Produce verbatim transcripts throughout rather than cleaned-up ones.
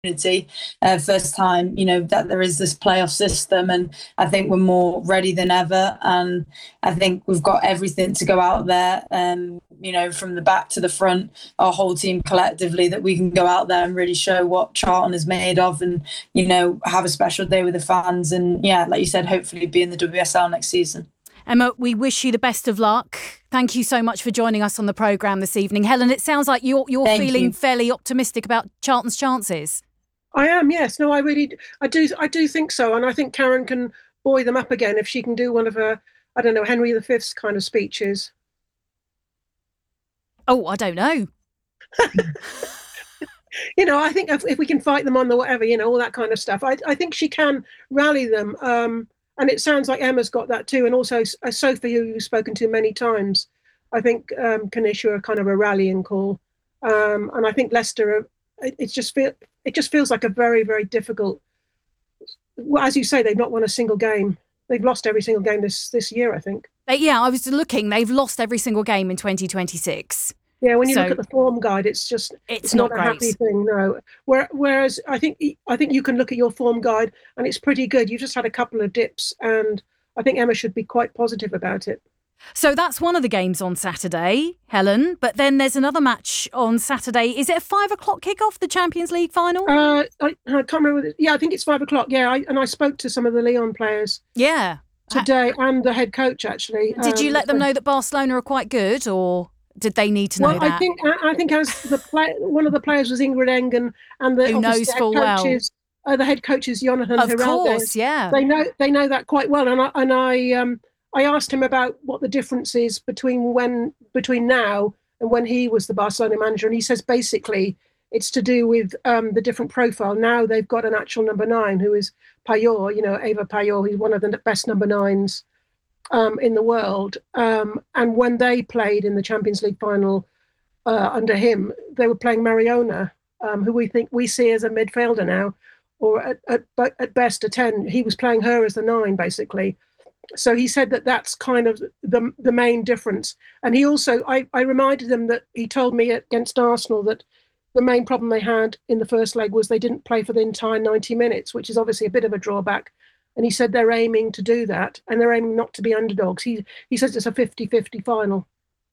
Uh, first time, you know, that there is this playoff system, and I think we're more ready than ever. And I think we've got everything to go out there, um, you know, from the back to the front, our whole team collectively, that we can go out there and really show what Charlton is made of, and, you know, have a special day with the fans. And yeah, like you said, hopefully be in the W S L next season. Emma, we wish you the best of luck. Thank you so much for joining us on the programme this evening. Helen, it sounds like you're you're Thank feeling you. fairly optimistic about Charlton's chances. I am, yes. No, I really, I do, I do think so, and I think Karen can buoy them up again if she can do one of her, I don't know, Henry the Fifth's kind of speeches. Oh, I don't know. You know, I think if, if we can fight them on the whatever, you know, all that kind of stuff, I, I think she can rally them. Um, and it sounds like Emma's got that too, and also uh, Sophie, who you've spoken to many times, I think um, can issue a kind of a rallying call. Um, and I think Leicester are, it, it's just feel. It just feels like a very, very difficult. Well, as you say, they've not won a single game. They've lost every single game this this year, I think. They, yeah, I was looking. They've lost every single game in twenty twenty-six. Yeah, when you So- look at the form guide, it's just It's it's not not, a great. happy thing. No. Where, whereas I think I think you can look at your form guide and it's pretty good. You've just had a couple of dips, and I think Emma should be quite positive about it. So that's one of the games on Saturday, Helen. But then there's another match on Saturday. Is it a five o'clock kickoff, the Champions League final? Uh, I, I can't remember. The, yeah, I think it's five o'clock. Yeah, I, and I spoke to some of the Lyon players yeah. today and the head coach actually. Did you Um, let them know that Barcelona are quite good, or did they need to know Well, that? I think I I think as the play, one of the players was Ingrid Engen, and the Who obviously knows the head full well. coaches, uh, the head coach is Jonathan Of Heraldes. course, yeah. They know they know that quite well, and I and I um I asked him about what the difference is between when between now and when he was the Barcelona manager, and he says basically it's to do with um the different profile. Now they've got an actual number nine who is Payot, you know, Eva Payot, who's one of the best number nines um, in the world. Um, and when they played in the Champions League final uh, under him, they were playing Mariona, um, who we think we see as a midfielder now, or at, at, at best a ten. He was playing her as the nine, basically. So he said that that's kind of the the main difference. And he also, I, I reminded him that he told me against Arsenal that the main problem they had in the first leg was they didn't play for the entire ninety minutes, which is obviously a bit of a drawback. And he said they're aiming to do that, and they're aiming not to be underdogs. He he says it's a fifty-fifty final.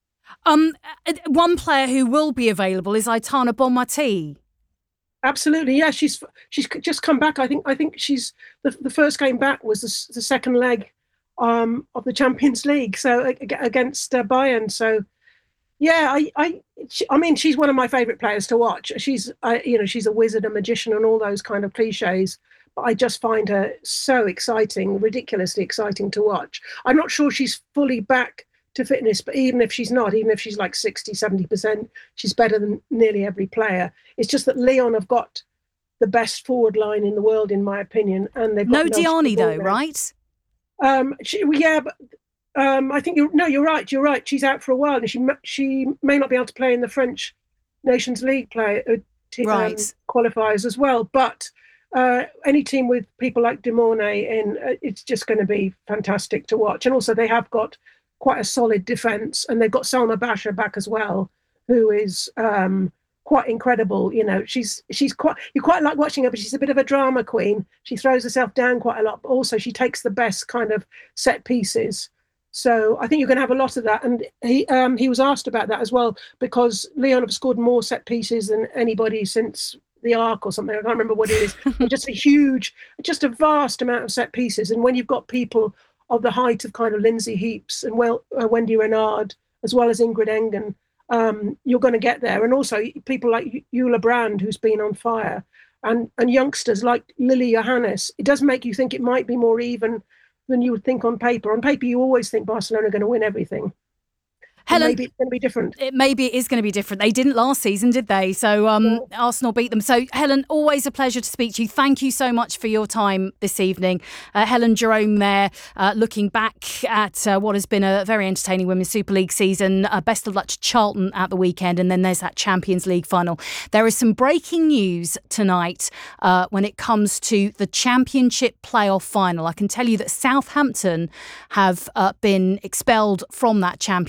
Um, one player who will be available is Aitana Bonmati. Absolutely, yeah. She's she's just come back. I think I think she's the the first game back was the, the second leg um, of the Champions League, so against uh, Bayern. So yeah, I I she, I mean she's one of my favourite players to watch. She's I, you know she's a wizard, a magician, and all those kind of cliches. But I just find her so exciting, ridiculously exciting to watch. I'm not sure she's fully back to fitness, but even if she's not, even if she's like sixty, seventy percent, she's better than nearly every player. It's just that Lyon have got the best forward line in the world, in my opinion, and they've got No Diani though, there. right? Um, she, well, yeah, but um, I think you're no, you're right. You're right. She's out for a while, and she she may not be able to play in the French Nations League play uh, t- Right. um, qualifiers as well. But uh, any team with people like De Mornay in, uh, it's just going to be fantastic to watch. And also, they have got quite a solid defence, and they've got Salma Basha back as well, who is um, quite incredible. You know, she's she's quite you quite like watching her, but she's a bit of a drama queen. She throws herself down quite a lot, but also she takes the best kind of set pieces. So I think you're going to have a lot of that. And he um, he was asked about that as well, because Lyon have scored more set pieces than anybody since the Ark or something. I can't remember what it is. Just a huge, just a vast amount of set pieces. And when you've got people of the height of kind of Lindsay Heaps and well, uh, Wendy Renard, as well as Ingrid Engen, um, you're going to get there. And also people like Eula Brand, who's been on fire, and, and youngsters like Lily Johannes. It does make you think it might be more even than you would think on paper. On paper, you always think Barcelona are going to win everything. Helen, maybe it's going to be different. It, maybe it is going to be different. They didn't last season, did they? So um, Yeah. Arsenal beat them. So Helen, always a pleasure to speak to you. Thank you so much for your time this evening. Uh, Helen Jerome there, uh, looking back at uh, what has been a very entertaining Women's Super League season. Uh, best of luck to Charlton at the weekend. And then there's that Champions League final. There is some breaking news tonight uh, when it comes to the Championship playoff final. I can tell you that Southampton have uh, been expelled from that Championship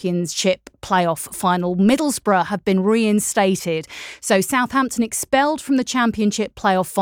Championship playoff final. Middlesbrough have been reinstated. So Southampton expelled from the Championship playoff final.